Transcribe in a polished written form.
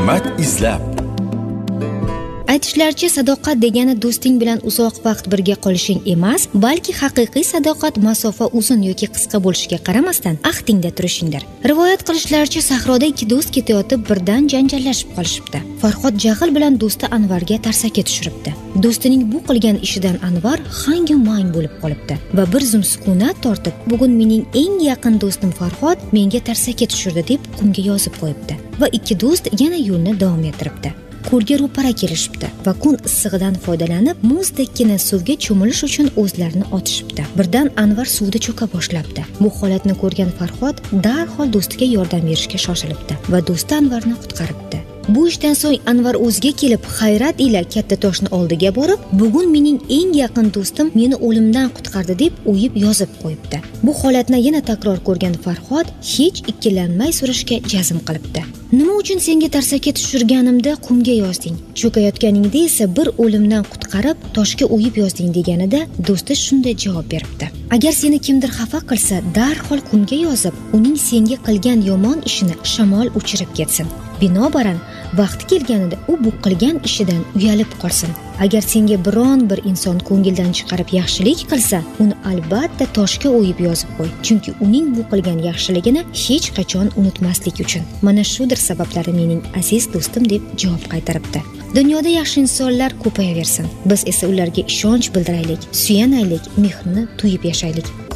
Hikmat izlab. Aytishlaricha, sadoqat degani do'sting bilan uzoq vaqt birga qolishing emas, balki haqiqiy sadoqat masofa uzun yoki qisqa bo'lishiga qaramasdan ahdingda turishingdir. Rivoyat qilishlaricha, sahroda ikki do'st ketayotib birdan janjallashib qolishibdi. Farhod jahl bilan do'sti Anvarga tarsaki tushiribdi. Do'stining bu qilgan ishidan Anvar hangu mang bo'lib qolibdi va bir zum sukunat tortib, bugun mening eng yaqin do'stim Farhod menga tarsaki tushirdi deb qumga yozib qo'yibdi va ikki do'st yana yo'lni davom ettiribdi. Ko'lga ro'para kelishibdi va kun issig'idan foydalanib muzdekkina suvga cho'milish uchun o'zlarini otishibdi. Birdan Anvar suvda cho'ka boshlabdi. Bu holatni ko'rgan Farhod darhol do'stiga yordam berishga shoshilibdi va do'sti Anvarni qutqaribdi. Bu ishdan so'ng Anvar o'ziga kelib, hayrat ila katta toshni oldiga borib, bugun mening eng yaqin do'stim meni o'limdan qutqardi deb o'yib yozib qo'yibdi. Bu holatni yana takror ko'rgan Farhod hech ikkilanmay so'rashga jazm qilibdi. Nima uchun senga tarsaki tushirganimda qumga yozding? Cho'kayotganingda esa bir o'limdan qutqarib, toshga o'yib yozding deganida do'sti shunday javob beribdi. Agar seni kimdir xafa qilsa, darhol qumga yozib, uning senga qilgan yomon ishini shamol o'chirib ketsin. Binobarin, vaqti kelganida u bu qilgan ishidan uyalib qolsin. Agar senga biron bir inson ko'ngildan chiqarib yaxshilik qilsa, uni albatta toshga o'yib yozib qo'y. Chunki uning bu qilgan yaxshiligini hech qachon unutmaslik uchun. Mana shudir sabablari mening aziz do'stim deb javob qaytaribdi. Dunyoda yaxshi insonlar ko'payaversin. Biz esa ularga ishonch bildiraylik, suyanaylik, mehrini tuyib yashaylik.